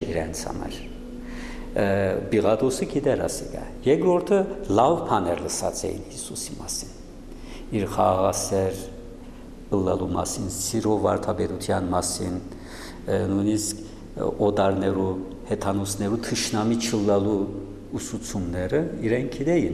իրենց համար։ Պիղատոսը գիտեր ասիկա։ Երկրորդը լավ բաներ լսած էին Հիսուսի մասին։ Իր խաղաղասեր ըլլալու մասին, սիրո վարդապետության մասին, նույնիսկ օդարներու, հեթանոսներու թշնամի չլալու ուսուցումները իրենք գիտեին։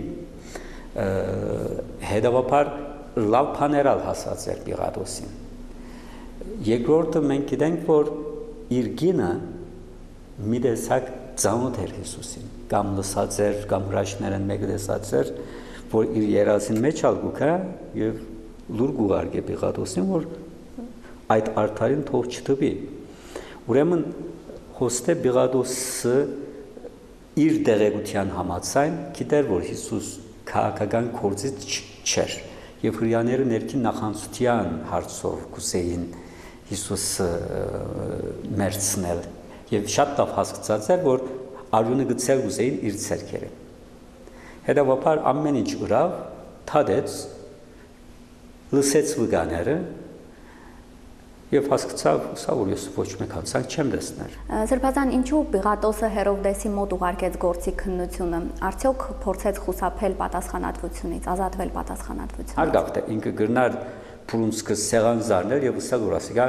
Հետևաբար լավ բաներ հասած էր Պիղատոսին։ Երկրորդը մենք գիտենք, որ իր գինը մի տեսակ ծանոթ էր Հիսուսին, կամ լսած էր, կամ հրաշքներն մեկը տեսած էր, որ իր երազին մեջ ալգուկա եւ լուր գուղարկե Պիղատոսին, որ այդ արդարին թող չտվի։ Ուրեմն հոստե Պիղատոսը իր դեղեցության համաձայն գիտեր, որ Հիսուս քաղաքական գործիչ չէր եւ հрьяաները ներքին նախանցության հարցով կուսեին Հիսուսը մերցնել եւ շատ լավ հասկացած էր, որ արյունը գցել ուզեին իր ցերքերը։ Հետևաբար ամեն ինչ ուրավ թադեց լսեց վգաները եւ հասկացավ, սա որ ես ոչ մեկ հանցանք չեմ տեսներ։ Սրբազան, ինչու Պիղատոսը Հերովդեսի մոտ ուղարկեց գործի քննությունը, արդյոք փորձեց խուսափել պատասխանատվությունից, ազատվել պատասխանատվությունից։ Հարգավտ է, ինքը գրնար փրունցքը սեղան զարներ եւ ուսալ որ ասիկա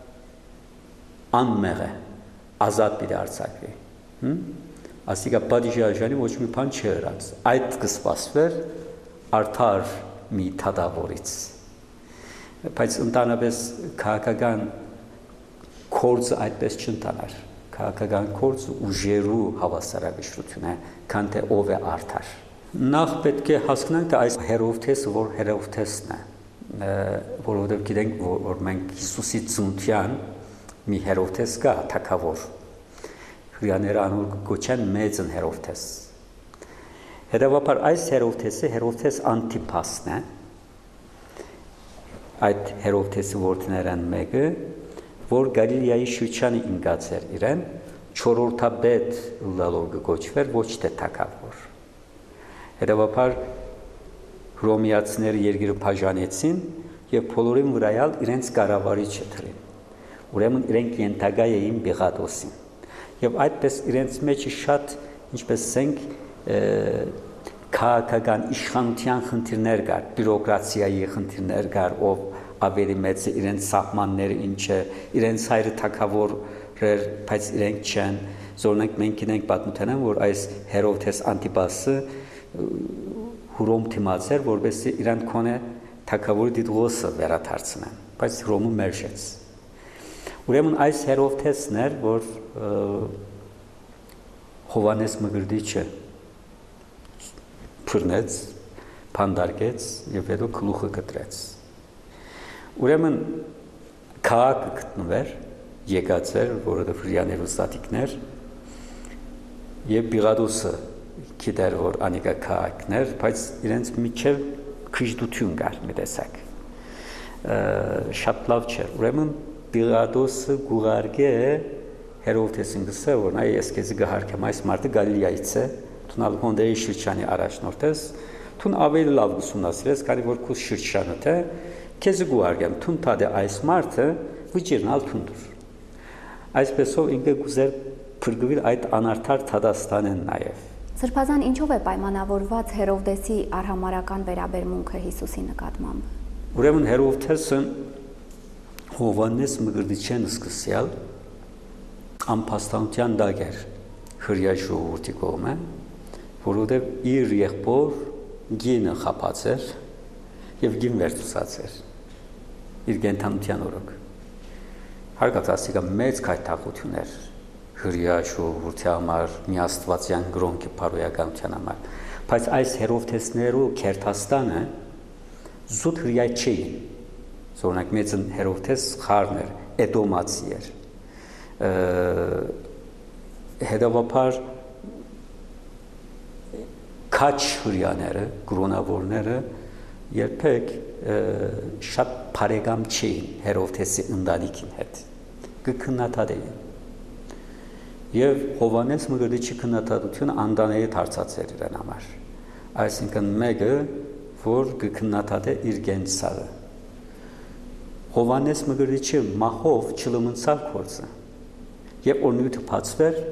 անմեղ է, ազատ պիտի արձակվի։ Ասիկա պատիժարժանի ոչ մի բան չհրած։ Այդ կսպասվեր արդար մի թադավորից։ Բայց ընդանրապես քաղաքական կորձը այդպես չընտանար։ Քաղաքական կորձը ուժերու հավասարակշռություն է, քան թե ով է արդար։ Նախ պետք է հասկանանք, թե այս Հերովդեսը որ Հերովդեսն է, որովհետև գիտենք, որ մենք Հիսուսի ծննդյան մի Հերովդես կա, թագավոր։ Հրեաները անոր կոչեն մեծն Հերովդես։ Հետևաբար այս Հերովդեսը Հերովդես Անտիպասն է։ Այդ Հերովդեսի որդիներն մեկը, որ Գալիլեայի շրջանի ինգած էր իրեն, չորրորդաբեդ լալով կոչվեր, ոչ թե թագավոր։ Հետևաբար հռոմեացիները երկիրը բաժանեցին եւ բոլորին վրայալ իրենց կառավարիչը թրին։ Ուրեմն իրենք ենթակա էին Պիղատոսին։ Եվ այդպես իրենց մեջ շատ, ինչպես ասենք, քաղաքական իշխանության խնդիրներ կար, բյուրոկրատիայի խնդիրներ կար, ով ավելի մեծ է իրենց սահմանները ինչ է, իրենց հայրը թագավոր էր, բայց իրենք չեն։ Զորնենք մենք գիտենք պատմութենան, որ այս Հերովդես Անտիպասը Հռոմ թիմացեր, որովհետեւ իրան կոնե թագավորի դիտողը վերադարձնեն, բայց Հռոմը մերժեց։ Ուրեմն այս Հերովդեսն էր, որ Հովանես Մկրտիչը փռնեց, փանդարկեց եւ հետո գլուխը կտրեց։ Ուրեմն քաղաքը գտնվեր, եկած էր, որովհետեւ հрьяաներու ստատիկներ եւ Պիղատոսը գիտեր, որ անիկա քաղաքներ, բայց իրենց միջև քժդություն կար մի տեսակ։ Շատ լավ չէր։ Ուրեմն Պիղատոսը գուղարկե Հերովդեսին գսե, որ նա ես քեզ գահարկեմ այս մարդը Գալիլեայից է, տունալ հոնդեի շրջանի առաջնորդես, տուն ավելի լավ ուսումնասիրես, քանի որ քո շրջանը թե քեզ գուղարկեմ, տուն տադե այս մարդը վճիրնալ տունդուր։ Այսպեսով ինքը գուզեր փրկվել այդ անարդար Թադաստանեն նաև։ Սրբազան, ինչով է պայմանավորված Հերովդեսի արհամարական վերաբերմունքը Հիսուսի նկատմամբ։ Ուրեմն Հերովդեսը Հովանես Մկրտիչեն սկսյալ անփաստանության դագեր հրյա ժողովրդի կողմը, որովհետև իր եղբոր գինը խապած էր եւ գին վերցուցած էր իր գենթանության օրոք։ Հարգացածիկա մեծ քայթախություն էր հրյա ժողովրդի համար, միաստվածյան գրոնքի բարոյականության համար, բայց այս Հերովդեսներու Քերթաստանը զուտ հրյա չէին։ Զորնակ մեծն Հերովդես խառն էր, Էդոմացի էր։ Հետևաբար քաչ հրյաները, գրոնավորները երբեք շատ բարեկամ չէին Հերովդեսի ընտանիքին հետ, կքննադատ էին։ Եվ Հովանես Մկրտիչի քննադատությունը անդանելի դարձած էր իրեն համար։ Այսինքն մեկը, որ կքննադատե իր գենցաղը։ Հովանես Մկրտիչը մահով չլմնցավ գործը։ Եվ օրնույթը բացվեր,